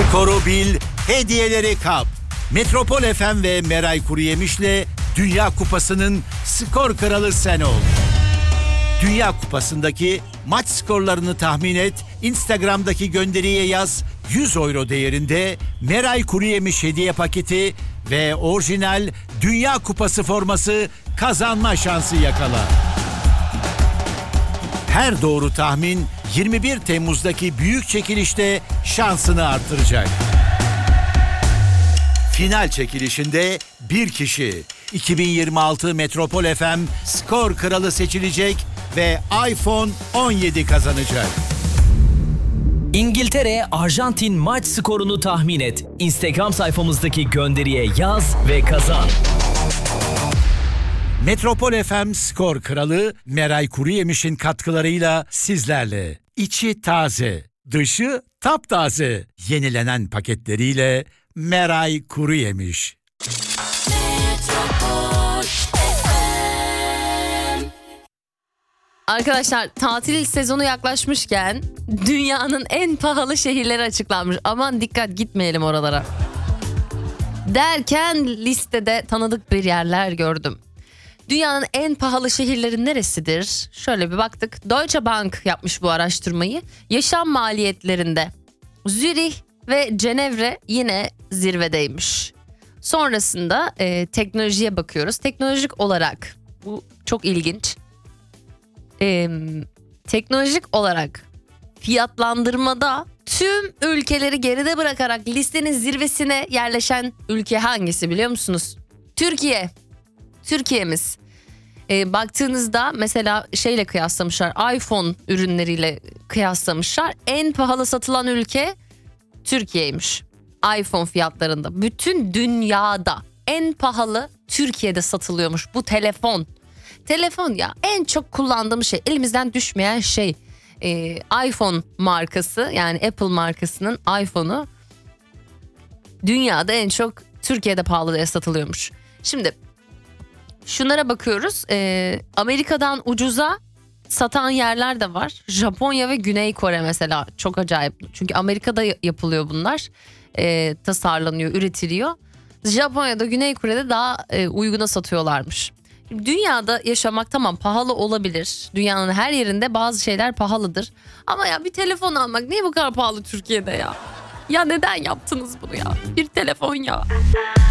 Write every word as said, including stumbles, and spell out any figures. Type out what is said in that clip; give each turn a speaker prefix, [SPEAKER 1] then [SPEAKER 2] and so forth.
[SPEAKER 1] Skoru bil, hediyeleri kap. Metropol F M ve Meray Kuruyemiş'le Dünya Kupası'nın skor kralı sen ol. Dünya Kupası'ndaki maç skorlarını tahmin et, Instagram'daki gönderiye yaz, yüz euro değerinde Meray Kuruyemiş hediye paketi ve orijinal Dünya Kupası forması kazanma şansı yakala. Her doğru tahmin yirmi bir Temmuz'daki büyük çekilişte şansını artıracak. Final çekilişinde bir kişi iki bin yirmi altı Metropol F M skor kralı seçilecek ve iPhone on yedi kazanacak.
[SPEAKER 2] İngiltere, Arjantin maç skorunu tahmin et. Instagram sayfamızdaki gönderiye yaz ve kazan.
[SPEAKER 1] Metropol F M skor kralı Meray Kuruyemiş'in katkılarıyla sizlerle. İçi taze, dışı taptaze. Yenilenen paketleriyle Meray Kuruyemiş.
[SPEAKER 3] Arkadaşlar, tatil sezonu yaklaşmışken dünyanın en pahalı şehirleri açıklanmış. Aman dikkat, gitmeyelim oralara. Derken listede tanıdık bir yerler gördüm. Dünyanın en pahalı şehirleri neresidir? Şöyle bir baktık. Deutsche Bank yapmış bu araştırmayı. Yaşam maliyetlerinde Zürih ve Cenevre yine zirvedeymiş. Sonrasında e, teknolojiye bakıyoruz. Teknolojik olarak bu çok ilginç. E, teknolojik olarak fiyatlandırmada tüm ülkeleri geride bırakarak listenin zirvesine yerleşen ülke hangisi biliyor musunuz? Türkiye. Türkiye'miz. E, baktığınızda mesela şeyle kıyaslamışlar, iPhone ürünleriyle kıyaslamışlar. En pahalı satılan ülke Türkiye'ymiş. iPhone fiyatlarında. Bütün dünyada en pahalı Türkiye'de satılıyormuş bu telefon. Telefon ya, en çok kullandığım şey, elimizden düşmeyen şey. E, iPhone markası, yani Apple markasının iPhone'u dünyada en çok Türkiye'de pahalı diye satılıyormuş. Şimdi şunlara bakıyoruz. Ee, Amerika'dan ucuza satan yerler de var. Japonya ve Güney Kore mesela çok acayip. Çünkü Amerika'da yapılıyor bunlar. Ee, tasarlanıyor, üretiliyor. Japonya'da, Güney Kore'de daha e, uyguna satıyorlarmış. Dünyada yaşamak tamam pahalı olabilir. Dünyanın her yerinde bazı şeyler pahalıdır. Ama ya bir telefon almak niye bu kadar pahalı Türkiye'de ya? Ya neden yaptınız bunu ya? Bir telefon ya.